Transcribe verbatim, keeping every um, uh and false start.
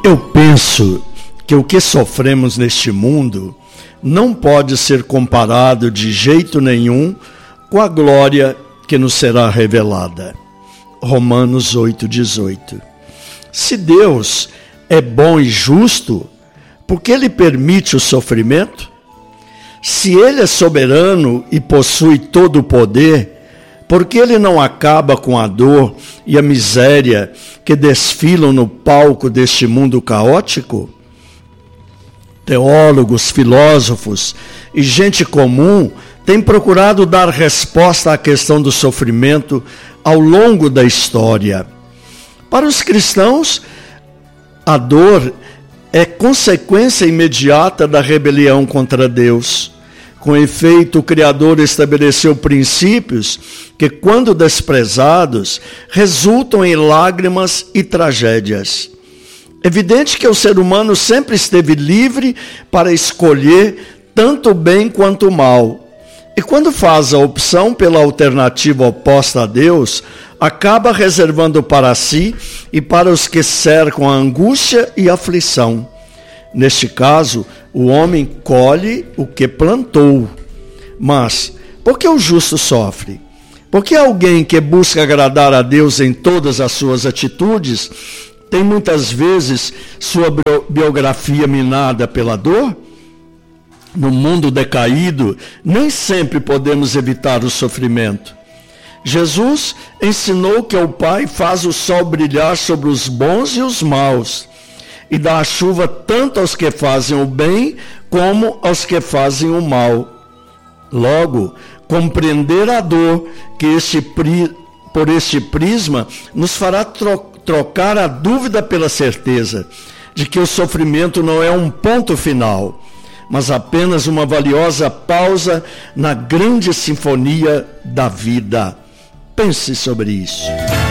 Eu penso que o que sofremos neste mundo não pode ser comparado de jeito nenhum com a glória que nos será revelada. Romanos oito, dezoito. Se Deus é bom e justo, por que Ele permite o sofrimento? Se Ele é soberano e possui todo o poder, por que Ele não acaba com a dor e a miséria que desfilam no palco deste mundo caótico? Teólogos, filósofos e gente comum têm procurado dar resposta à questão do sofrimento ao longo da história. Para os cristãos, a dor é consequência imediata da rebelião contra Deus. Com efeito, o Criador estabeleceu princípios que, quando desprezados, resultam em lágrimas e tragédias. Evidente que o ser humano sempre esteve livre para escolher tanto o bem quanto o mal. E quando faz a opção pela alternativa oposta a Deus, acaba reservando para si e para os que cercam a angústia e a aflição. Neste caso, o homem colhe o que plantou. Mas, por que o justo sofre? Porque alguém que busca agradar a Deus em todas as suas atitudes tem muitas vezes sua biografia minada pela dor? No mundo decaído, nem sempre podemos evitar o sofrimento. Jesus ensinou que o Pai faz o sol brilhar sobre os bons e os maus, e dá a chuva tanto aos que fazem o bem, como aos que fazem o mal. Logo, compreender a dor que este, por este prisma nos fará tro- trocar a dúvida pela certeza de que o sofrimento não é um ponto final, mas apenas uma valiosa pausa na grande sinfonia da vida. Pense sobre isso.